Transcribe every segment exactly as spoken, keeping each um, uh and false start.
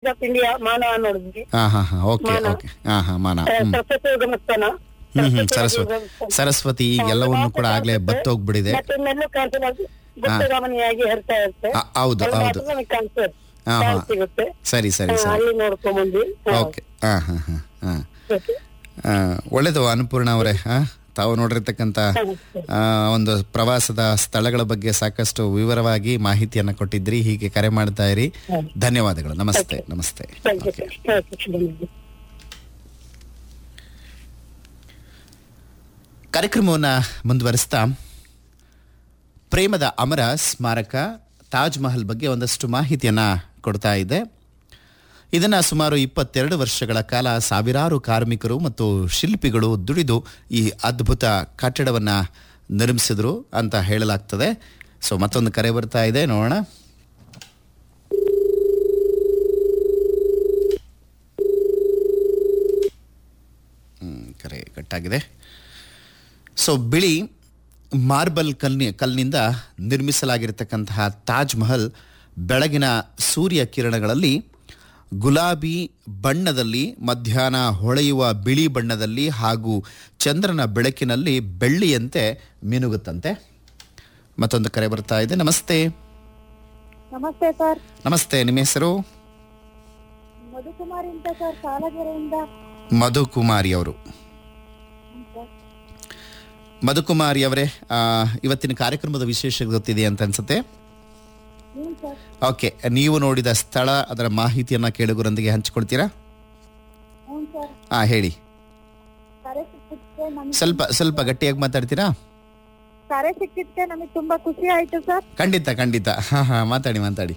Of India ಮಾನವ ನೋಡಿದ್ವಿ. ಹಾ ಹಾ ಹಾ ಓಕೆ ಓಕೆ ಹಾ ಹಾ ಮಾನ ಹ್ಮ್ ಸರಸ್ವತಿ ಗಮಸ್ತನ ಹ್ಮ್ ಹ್ಮ್ ಸರಸ್ವತಿ ಸರಸ್ವತಿ ಎಲ್ಲವನ್ನು ಕೂಡ ಆಗ್ಲೇ ಬತ್ತೋಗ್ಬಿಡಿದೆ. ಮತ್ತೆ ಇನ್ನೆಲ್ಲೂ ಕಾಣಿಸಿಲ್ಲ, ಗುಪ್ತಗಾಮನಿಯಾಗಿ ಹರಿತಾ ಇರುತ್ತೆ. ಆ, ಹೌದು ಹೌದು ಕಾಣಿಸುತ್ತೆ, ಹಾ ಹಾ ಸಿಗುತ್ತೆ. ಸರಿ ಸರಿ ಸರಿ ಅಲ್ಲಿ ನೋಡ್ಕೊಂಡ್ ಬಂದ್ವಿ. ಓಕೆ ಹಾ ಹಾ ಹಾ ಹಾ ಆ, ಒಳ್ಳೇದು ಅನ್ನಪೂರ್ಣ ಅವರೇ. ಹಾ ತಾವು ನೋಡಿರ್ತಕ್ಕಂಥ ಆ, ಒಂದು ಪ್ರವಾಸದ ಸ್ಥಳಗಳ ಬಗ್ಗೆ ಸಾಕಷ್ಟು ವಿವರವಾಗಿ ಮಾಹಿತಿಯನ್ನ ಕೊಟ್ಟಿದ್ರಿ. ಹೀಗೆ ಕರೆ ಮಾಡ್ತಾ ಇರಿ. ಧನ್ಯವಾದಗಳು. ನಮಸ್ತೆ ನಮಸ್ತೆ. ಕಾರ್ಯಕ್ರಮವನ್ನು ಮುಂದುವರಿಸ್ತಾ ಪ್ರೇಮದ ಅಮರ ಸ್ಮಾರಕ ತಾಜ್ ಮಹಲ್ ಬಗ್ಗೆ ಒಂದಷ್ಟು ಮಾಹಿತಿಯನ್ನ ಕೊಡ್ತಾ ಇದೆ. ಇದನ್ನ ಸುಮಾರು ಇಪ್ಪತ್ತೆರಡು ವರ್ಷಗಳ ಕಾಲ ಸಾವಿರಾರು ಕಾರ್ಮಿಕರು ಮತ್ತು ಶಿಲ್ಪಿಗಳು ದುಡಿದು ಈ ಅದ್ಭುತ ಕಟ್ಟಡವನ್ನ ನಿರ್ಮಿಸಿದ್ರು ಅಂತ ಹೇಳಲಾಗ್ತದೆ. ಸೊ ಮತ್ತೊಂದು ಕರೆ ಬರ್ತಾ ಇದೆ, ನೋಡೋಣ. ಹ್ಮ್ ಕರೆ ಕಟ್ಟಾಗಿದೆ. ಸೊ ಬಿಳಿ ಮಾರ್ಬಲ್ ಕಲ್ನಿ ಕಲ್ಲಿನಿಂದ ನಿರ್ಮಿಸಲಾಗಿರತಕ್ಕಂತಹ ತಾಜ್ ಮಹಲ್ ಬೆಳಗಿನ ಸೂರ್ಯ ಕಿರಣಗಳಲ್ಲಿ ಗುಲಾಬಿ ಬಣ್ಣದಲ್ಲಿ, ಮಧ್ಯಾಹ್ನ ಹೊಳೆಯುವ ಬಿಳಿ ಬಣ್ಣದಲ್ಲಿ ಹಾಗೂ ಚಂದ್ರನ ಬೆಳಕಿನಲ್ಲಿ ಬೆಳ್ಳಿಯಂತೆ ಮಿನುಗುತ್ತಂತೆ. ಮತ್ತೊಂದು ಕರೆ ಬರ್ತಾ ಇದೆ. ನಮಸ್ತೆ. ನಮಸ್ತೆ ಸರ್. ನಮಸ್ತೆ, ನಿಮ್ಮ ಹೆಸರು? ಮಧುಕುಮಾರಿ ಅಂತ ಸರ್, ಸಾಲಗೆರೆಯಿಂದ. ಮಧುಕುಮಾರಿ ಅವರು. ಮಧುಕುಮಾರಿ ಅವರೇ, ಇವತ್ತಿನ ಕಾರ್ಯಕ್ರಮದ ವಿಶೇಷ ಗೊತ್ತಿದೆ ಅಂತ ಅನ್ಸುತ್ತೆ. ಓಕೆ, ನೀವು ನೋಡಿದ ಸ್ಥಳ, ಅದರ ಮಾಹಿತಿಯನ್ನ ಕೇಳುಗರೊಂದಿಗೆ ಹಂಚಿಕೊಳ್ತೀರಾ? ಹಾ ಹೇಳಿ. ಸ್ವಲ್ಪ ಸ್ವಲ್ಪ ಗಟ್ಟಿಯಾಗಿ ಮಾತಾಡ್ತೀರಾ? ಕರೆ ಸಿಕ್ಕಿದ್ಕೆ ನಮಗೆ ತುಂಬಾ ಖುಷಿ ಆಯ್ತು ಸರ್. ಖಂಡಿತ ಖಂಡಿತ. ಹಾ ಹಾ ಮಾತಾಡಿ ಮಾತಾಡಿ.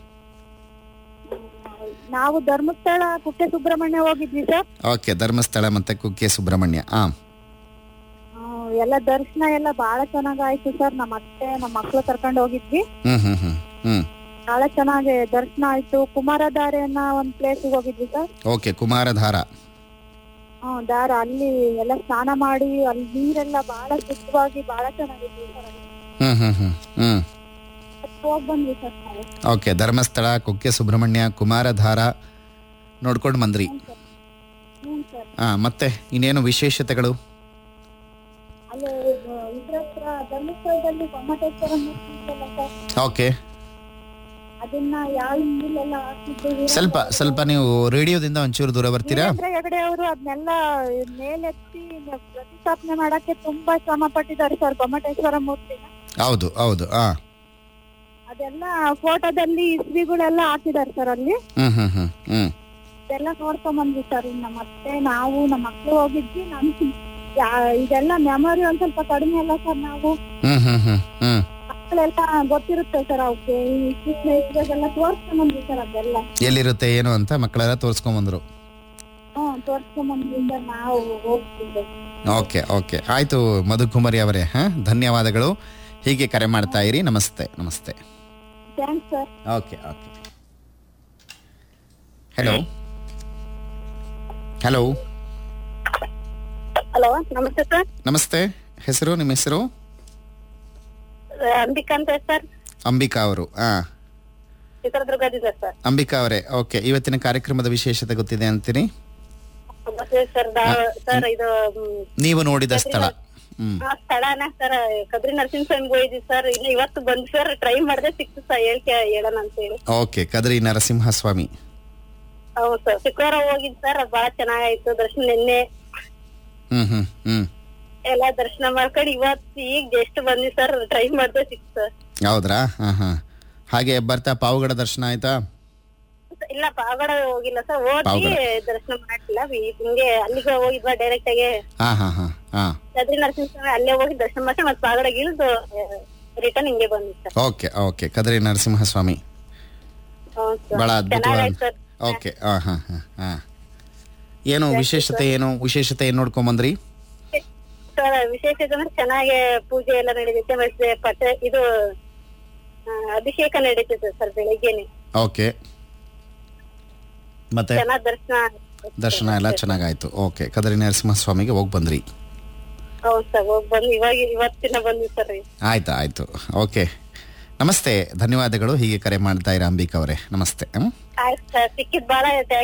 ನಾವು ಧರ್ಮಸ್ಥಳ, ಕುಕ್ಕೆ ಸುಬ್ರಹ್ಮಣ್ಯ ಹೋಗಿದ್ವಿ ಸರ್. ಓಕೆ, ಧರ್ಮಸ್ಥಳ ಮತ್ತೆ ಕುಕ್ಕೆ ಸುಬ್ರಹ್ಮಣ್ಯ. ಹಾ ಎಲ್ಲ ದರ್ಶನ ಎಲ್ಲ ಬಹಳ ಚೆನ್ನಾಗಾಯ್ತು ಸರ್. ನಮ್ಮ ಅತ್ತೆ ನಮ್ಮ ಮಕ್ಳು ಕರ್ಕೊಂಡು ಹೋಗಿದ್ವಿ. ಹ್ಮ್ ಹ್ಮ್ ಹ್ಮ್ ಹ್ಮ್ ಬಹಳ ಚೆನ್ನಾಗಿ ದರ್ಶನ ಆಯ್ತು. ಕುಮಾರಧಾರೆ ಅನ್ನೋ ಒಂದ್ ಪ್ಲೇಸ್ ಹೋಗಿದ್ವಿ ಸರ್. ಓಕೆ, ಕುಮಾರಧಾರ. ಹ್ಮ್ ದಾರ, ಅಲ್ಲಿ ಎಲ್ಲ ಸ್ನಾನ ಮಾಡಿ ಅಲ್ಲಿ ನೀರೆಲ್ಲ ಬಹಳ ಶುದ್ಧವಾಗಿ ಬಹಳ ಚೆನ್ನಾಗಿದ್ವಿ ಸರ್. ಹ್ಮ್ ಹ್ಮ್ ಹ್ಮ್ ಹ್ಮ್ ಹೋಗ್ ಬಂದ್ವಿ ಸರ್ ನಾವು. ಓಕೆ, ಧರ್ಮಸ್ಥಳ, ಕುಕ್ಕೆ ಸುಬ್ರಹ್ಮಣ್ಯ, ಕುಮಾರಧಾರ ನೋಡ್ಕೊಂಡು ಬಂದ್ರಿ. ಹ್ಮ್ ಸರ್. ಹಾ ಮತ್ತೆ ಇನ್ನೇನು ವಿಶೇಷತೆಗಳು? ಅಲ್ಲಿ ಇದ್ರ ಹತ್ರ ಧರ್ಮಸ್ಥಳದಲ್ಲಿ ಗೊಮ್ಮಟೇಶ್ವರ ಮೂರ್ತಿ ಇದೆಯಲ್ಲ ಸರ್, ಓಕೆ. ಅದನ್ನ ಯಾವ ಹಿಂದಿಲೆಲ್ಲ ಹಾಕಿದ್ದೀವಿ. ಸ್ವಲ್ಪ ಸ್ವಲ್ಪ ನೀವು ರೇಡಿಯೋದಿಂದ ಒಂಚೂರು ದೂರ ಬರ್ತೀರಾ? ಹೆಗಡೆ ಅವರು ಅದನ್ನೆಲ್ಲ ಮೇಲೆತ್ತಿ ಪ್ರತಿಷ್ಠಾಪನೆ ಮಾಡಕ್ಕೆ ತುಂಬಾ ಶ್ರಮ ಪಟ್ಟಿದ್ದಾರೆ ಸರ್, ಗೊಮ್ಮಟೇಶ್ವರ ಮೂರ್ತಿನ. ಹೌದು ಹೌದು. ಹಾ ಅದೆಲ್ಲ ಫೋಟೋದಲ್ಲಿ ಇಸ್ವಿಗಳೆಲ್ಲ ಹಾಕಿದ್ದಾರೆ ಸರ್ ಅಲ್ಲಿ. ಹ್ಮ್ ಹ್ಮ್ ಹ್ಮ್ ಹ್ಮ್ ಇದೆಲ್ಲ ನೋಡ್ಕೊಂಡ್ ಬಂದ್ವಿ ಸರ್. ನಮ್ಮ ಮತ್ತೆ ನಾವು ನಮ್ಮ ಮಕ್ಳು ಹೋಗಿದ್ವಿ. ನಮ್ ಇದೆಲ್ಲ ಮೆಮೊರಿ ಒಂದ್ ಸ್ವಲ್ಪ ಕಡಿಮೆ ಅಲ್ಲ ಸರ್. ನಾವು ಹ್ಮ್ ಹ್ಮ್ ಹ್ಮ್ ಹ್ಮ್ ಮಕ್ಕಳೆಲ್ಲ ಗೊತ್ತಿರುತ್ತೆ ಸರ್, ಅವಕ್ಕೆ ಇವಾಗೆಲ್ಲ ತೋರ್ಸ್ಕೊಂಡ್ ಬಂದ್ವಿ ಸರ್. ಅದೆಲ್ಲ ಎಲ್ಲಿರುತ್ತೆ ಏನು ಅಂತ ಮಕ್ಕಳೆಲ್ಲ ತೋರ್ಸ್ಕೊಂಡ್ ಬಂದ್ರು. ಹ್ಮ್ ತೋರ್ಸ್ಕೊಂಡ್ ಬಂದ್ರಿಂದ ನಾವು ಹೋಗ್ತಿದ್ದೆ. ಓಕೆ ಓಕೆ ಆಯ್ತು ಮಧುಕುಮಾರಿ ಅವರೇ. ಹಾ ಧನ್ಯವಾದಗಳು. ಹೀಗೆ ಕರೆ ಮಾಡ್ತಾ ಇರಿ. ನಮಸ್ತೆ ನಮಸ್ತೆ. Thanks sir. Okay okay. Hello hello hello, ನಮಸ್ತೆ ಸರ್. ನಮಸ್ತೆ. ಹೆಸರು? ನಿಮ್ಮ ಹೆಸರು? ಅಂಬಿಕಾ ಅಂತ ಸರ್. ಅಂಬಿಕಾ ಅವರು. ಹಾ ಚಿತ್ರದುರ್ಗದಿಂದ ಸರ್. ಅಂಬಿಕಾ ಅವರೇ, ಓಕೆ. ಇವತ್ತಿನ ಕಾರ್ಯಕ್ರಮದ ವಿಶೇಷತೆ ಗೊತ್ತಿದೆ ಅಂತೀನಿ. ಸರ್ ಸರ್ ಇದು ನೀವು ನೋಡಿದ ಸ್ಥಳ? ಹ್ಮ್ ಸ್ಥಳನ ಸರ್ ಕದ್ರಿ ನರಸಿಂಹಸ್ವಾಮಿ ಹೋಗಿದ್ವಿ ಸರ್. ಇನ್ನು ಇವತ್ತು ಬಂದ್ ಸರ್, ಟ್ರೈ ಮಾಡದೆ ಸಿಕ್ತು ಸರ್, ಹೇಳ್ಕೆ ಹೇಳೋಣ ಅಂತ ಹೇಳಿ. ಓಕೆ, ಕದ್ರಿ ನರಸಿಂಹಸ್ವಾಮಿ. ಹೌದು ಸರ್, ಶುಕ್ರವಾರ ಹೋಗಿದ್ ಸರ್, ಬಹಳ ಚೆನ್ನಾಗಾಯ್ತು ದರ್ಶನ. ನಿನ್ನೆ ಹ್ಮ್ ಹ್ಮ್ ಹ್ಮ್ ಎಲ್ಲಾ ದರ್ಶನ ಮಾಡ್ಕೊಂಡು ಇವತ್ತು ಈಗ ಜಸ್ಟ್ ಬಂದ್ವಿ ಸರ್, ಟ್ರೈ ಮಾಡದೆ ಸಿಕ್ತು ಸರ್. ಹೌದ್ರಾ? ಹಾ ಹಾ ಹಾಗೆ ಬರ್ತಾ ಪಾವಗಡ ದರ್ಶನ ಆಯ್ತಾ? ಇಲ್ಲ, ಪಾವಗಡ ಹೋಗಿಲ್ಲ ಸರ್. ಹೋಗಿ ದರ್ಶನ ಮಾಡಿಲ್ಲ, ಹಿಂಗೆ ಅಲ್ಲಿಗೆ ಹೋಗಿದ್ವಾ ಡೈರೆಕ್ಟ್ ಆಗಿ. ಹಾ ಹಾ ಹಾ ಹಾ ಕದ್ರಿ ನರಸಿಂಹಸ್ವಾಮಿ ಅಲ್ಲೇ ಹೋಗಿ ದರ್ಶನ ಮಾಡಿ ಮತ್ತೆ ಪಾವಗಡ ಇಳಿದು ರಿಟರ್ನ್ ಹಿಂಗೆ ಬಂದ್ವಿ sir. Okay okay, Kadri Narasimhaswamy ಬಹಳ ಅದ್ಭುತವಾದ. ಓಕೆ. ಹಾ ಹಾ ಹಾ ಹಾ ಏನು ವಿಶೇಷತೆ? ಏನು ವಿಶೇಷತೆ ಏನ್ ನೋಡ್ಕೊಂಡ್ ಬಂದ್ರಿ ಸರ್? ವಿಶೇಷತೆ ಅಂದ್ರೆ ಚೆನ್ನಾಗಿ ಪೂಜೆ ಎಲ್ಲ ನಡೀತೈತೆ, ಮತ್ತೆ ಪಟ ಇದು ಅಭಿಷೇಕ ನಡೀತೈತೆ ಸರ್ ಬೆಳಿಗ್ಗೆನೆ. ಓಕೆ, ಮತ್ತೆ ಚೆನ್ನಾಗ್ ದರ್ಶನ ದರ್ಶನ ಎಲ್ಲ ಚೆನ್ನಾಗಾಯ್ತು. ಓಕೆ, ಕದ್ರಿ ನರಸಿಂಹಸ್ವಾಮಿಗೆ ಹೋಗಿ ಬಂದ್ರಿ? ಹೌದು ಸರ್, ಹೋಗಿ ಬಂದು ಇವಾಗ ಇವತ್ತಿನ ಬಂದ್ವಿ ಸರ್. ಆಯ್ತು ಆಯ್ತು. ಓಕೆ, ನಮಸ್ತೆ, ಧನ್ಯವಾದಗಳು. ಹೀಗೆ ಕರೆ ಮಾಡ್ತಾ ಇರ ಅಂಬಿಕಾ ಅವರೇ. ನಮಸ್ತೆ. ಆಯ್ತು ಸರ್, ಸಿಕ್ಕಿದ್ ಬಾಳ